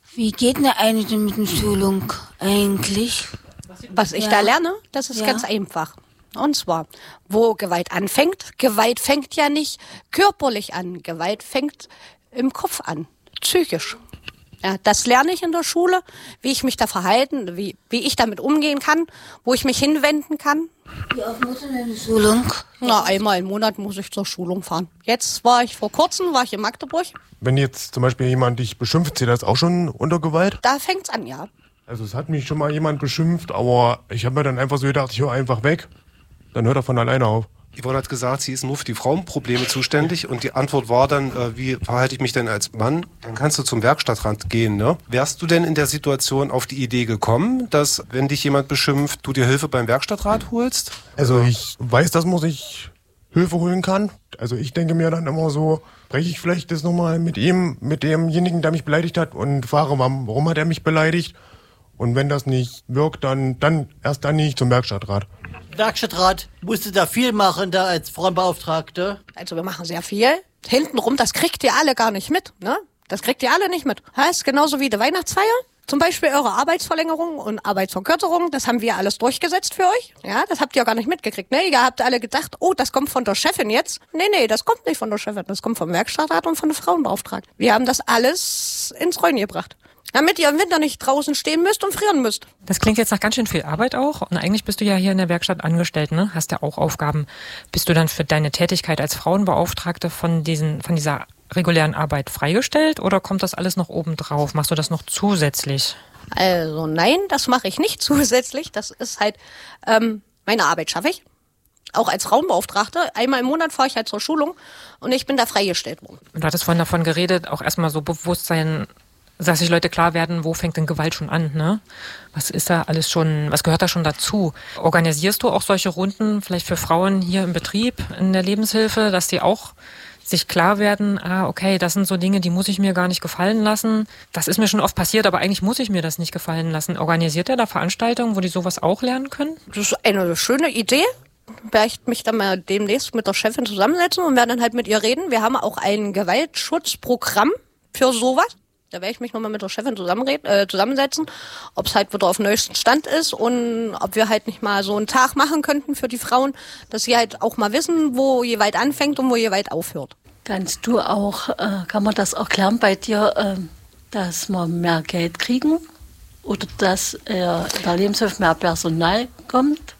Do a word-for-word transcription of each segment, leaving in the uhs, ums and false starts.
Wie geht denn eine denn mit der Schulung eigentlich? Was ich Ja. da lerne, das ist Ja. ganz einfach. Und zwar, wo Gewalt anfängt. Gewalt fängt ja nicht körperlich an. Gewalt fängt im Kopf an, psychisch. Ja, das lerne ich in der Schule, wie ich mich da verhalten, wie, wie ich damit umgehen kann, wo ich mich hinwenden kann. Wie oft muss denn eine Schulung? Na, einmal im Monat muss ich zur Schulung fahren. Jetzt war ich vor kurzem, war ich in Magdeburg. Wenn jetzt zum Beispiel jemand dich beschimpft, zählt das auch schon unter Gewalt? Da fängt's an, ja. Also es hat mich schon mal jemand beschimpft, aber ich habe mir dann einfach so gedacht, ich höre einfach weg. Dann hört er von alleine auf. Yvonne hat gesagt, sie ist nur für die Frauenprobleme zuständig und die Antwort war dann, äh, wie verhalte ich mich denn als Mann? Dann kannst du zum Werkstattrat gehen, ne? Wärst du denn in der Situation auf die Idee gekommen, dass, wenn dich jemand beschimpft, du dir Hilfe beim Werkstattrat holst? Also ich weiß, dass man sich Hilfe holen kann. Also ich denke mir dann immer so, spreche ich vielleicht das nochmal mit ihm, mit demjenigen, der mich beleidigt hat und frage, warum, warum hat er mich beleidigt? Und wenn das nicht wirkt, dann, dann erst dann nicht zum Werkstattrat. Werkstattrat, musst du da viel machen, da als Frauenbeauftragte? Also wir machen sehr viel. Hintenrum, das kriegt ihr alle gar nicht mit, ne? Das kriegt ihr alle nicht mit. Heißt, genauso wie die Weihnachtsfeier. Zum Beispiel eure Arbeitsverlängerung und Arbeitsverkürzung, das haben wir alles durchgesetzt für euch. Ja, das habt ihr gar nicht mitgekriegt, ne? Ihr habt alle gedacht, oh, das kommt von der Chefin jetzt. Nee, nee, das kommt nicht von der Chefin, das kommt vom Werkstattrat und von der Frauenbeauftragten. Wir haben das alles ins Rollen gebracht. Damit ihr im Winter nicht draußen stehen müsst und frieren müsst. Das klingt jetzt nach ganz schön viel Arbeit auch. Und eigentlich bist du ja hier in der Werkstatt angestellt, ne? Hast ja auch Aufgaben. Bist du dann für deine Tätigkeit als Frauenbeauftragte von diesen, von dieser regulären Arbeit freigestellt oder kommt das alles noch oben drauf? Machst du das noch zusätzlich? Also nein, das mache ich nicht zusätzlich. Das ist halt, ähm, meine Arbeit schaffe ich. Auch als Frauenbeauftragte. Einmal im Monat fahre ich halt zur Schulung und ich bin da freigestellt worden. Du hattest vorhin davon geredet, auch erstmal so Bewusstsein, dass sich Leute klar werden, wo fängt denn Gewalt schon an, ne? Was ist da alles schon, was gehört da schon dazu? Organisierst du auch solche Runden vielleicht für Frauen hier im Betrieb, in der Lebenshilfe, dass die auch sich klar werden, ah, okay, das sind so Dinge, die muss ich mir gar nicht gefallen lassen. Das ist mir schon oft passiert, aber eigentlich muss ich mir das nicht gefallen lassen. Organisiert ihr da Veranstaltungen, wo die sowas auch lernen können? Das ist eine schöne Idee. Werde ich mich dann mal demnächst mit der Chefin zusammensetzen und werde dann halt mit ihr reden. Wir haben auch ein Gewaltschutzprogramm für sowas. Da werde ich mich nochmal mit der Chefin zusammenreden, äh, zusammensetzen, ob es halt wieder auf neuesten Stand ist und ob wir halt nicht mal so einen Tag machen könnten für die Frauen, dass sie halt auch mal wissen, wo je weit anfängt und wo je weit aufhört. Kannst du auch, äh, kann man das erklären bei dir, äh, dass wir mehr Geld kriegen oder dass äh, in der Lebenshilfe mehr Personal kommt?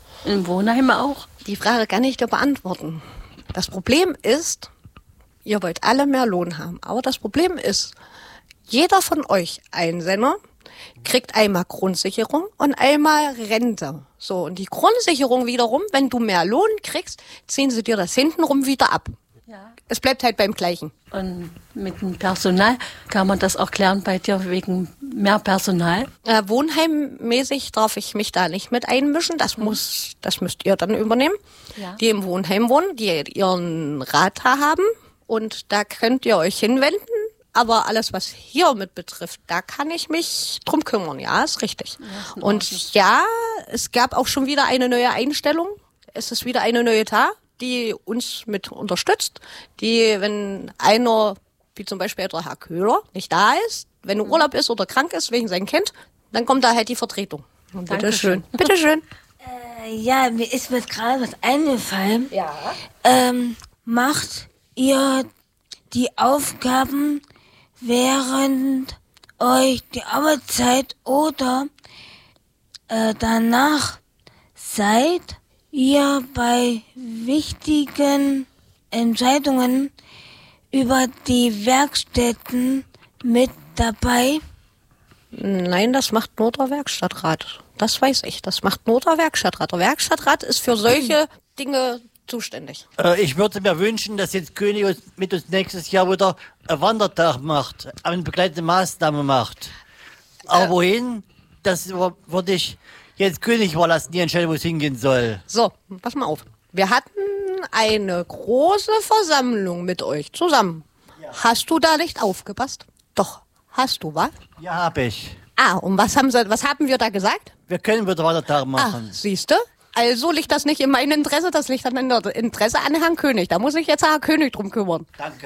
Im Wohnheim auch? Die Frage kann ich dir beantworten. Das Problem ist, ihr wollt alle mehr Lohn haben. Aber das Problem ist, jeder von euch Einsender kriegt einmal Grundsicherung und einmal Rente. So, und die Grundsicherung wiederum, wenn du mehr Lohn kriegst, ziehen sie dir das hintenrum wieder ab. Ja. Es bleibt halt beim Gleichen. Und mit dem Personal kann man das auch klären bei dir wegen mehr Personal? Äh, Wohnheimmäßig darf ich mich da nicht mit einmischen. Das muss, das müsst ihr dann übernehmen. Ja. Die im Wohnheim wohnen, die ihren Rat haben. Und da könnt ihr euch hinwenden. Aber alles, was hier mit betrifft, da kann ich mich drum kümmern. Ja, ist richtig. Ja, und ja, es gab auch schon wieder eine neue Einstellung. Es ist wieder eine neue Tat, die uns mit unterstützt. Die, wenn einer, wie zum Beispiel der Herr Köhler, nicht da ist, wenn er Urlaub ist oder krank ist wegen seinem Kind, dann kommt da halt die Vertretung. Bitteschön. Bitteschön. Äh, ja, mir ist mir gerade was eingefallen. Ja. Ähm, macht ihr die Aufgaben während euch die Arbeitszeit oder äh, danach seid ihr bei wichtigen Entscheidungen über die Werkstätten mit dabei? Nein, das macht nur der Werkstattrat. Das weiß ich. Das macht nur der Werkstattrat. Der Werkstattrat ist für solche Dinge zuständig. Äh, ich würde mir wünschen, dass jetzt König uns, mit uns nächstes Jahr wieder einen Wandertag macht, eine begleitende Maßnahme macht. Aber äh, wohin, das würde ich jetzt König überlassen, die Entscheidung, wo es hingehen soll. So, pass mal auf. Wir hatten eine große Versammlung mit euch zusammen. Ja. Hast du da nicht aufgepasst? Doch, hast du, wa? Ja, hab ich. Ah, und was haben, sie, was haben wir da gesagt? Wir können wieder Wandertag machen. Ah, siehst du? Also liegt das nicht in meinem Interesse, das liegt dann in der Interesse an Herrn König. Da muss sich jetzt Herr König drum kümmern. Danke.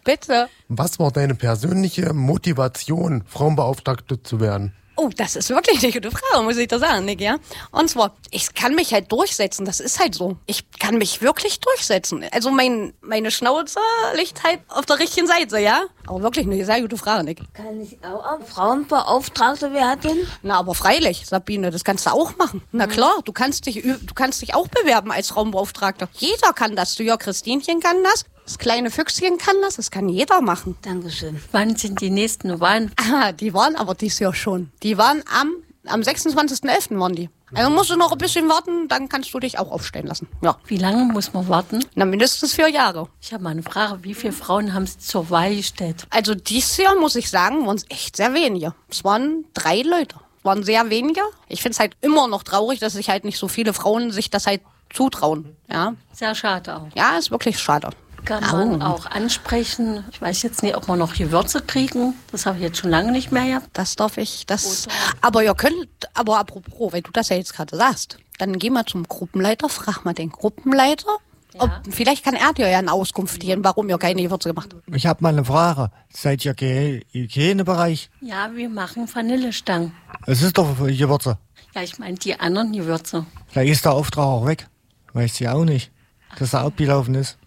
Bitte. Was war deine persönliche Motivation, Frauenbeauftragte zu werden? Oh, das ist wirklich eine gute Frage, muss ich da sagen, Nick, ja? Und zwar, ich kann mich halt durchsetzen, das ist halt so. Ich kann mich wirklich durchsetzen. Also mein, meine Schnauze liegt halt auf der richtigen Seite, ja? Aber wirklich eine sehr gute Frage, Nick. Kann ich auch Frauenbeauftragte werden? Na, aber freilich, Sabine, das kannst du auch machen. Na klar, du kannst dich, du kannst dich auch bewerben als Frauenbeauftragte. Jeder kann das. Du, ja, Christinchen kann das. Das kleine Füchschen kann das, das kann jeder machen. Dankeschön. Wann sind die nächsten Wahlen? Ah, die waren aber dieses Jahr schon. Die waren am, am sechsundzwanzigsten elften waren die. Also musst du noch ein bisschen warten, dann kannst du dich auch aufstellen lassen. Ja. Wie lange muss man warten? Na, mindestens vier Jahre. Ich habe mal eine Frage. Wie viele Frauen haben es zur Wahl gestellt? Also dieses Jahr, muss ich sagen, waren es echt sehr wenige. Es waren drei Leute. Es waren sehr wenige. Ich finde es halt immer noch traurig, dass sich halt nicht so viele Frauen sich das halt zutrauen. Ja, Sehr schade auch. ja, ist wirklich schade. Kann man auch ansprechen. Ich weiß jetzt nicht, ob wir noch Gewürze kriegen. Das habe ich jetzt schon lange nicht mehr gehabt. Das darf ich, das. Aber ihr könnt, aber apropos, weil du das ja jetzt gerade sagst, dann geh mal zum Gruppenleiter, frag mal den Gruppenleiter. Ob, vielleicht kann er dir ja eine Auskunft geben, warum ihr keine Gewürze gemacht habt. Ich habe mal eine Frage. Seid ihr Ge- Hygienebereich? Ja, wir machen Vanillestangen. Es ist doch Gewürze. Ja, ich meine die anderen Gewürze. Vielleicht ist der Auftrag auch weg. Weiß ich auch nicht, dass er abgelaufen ist.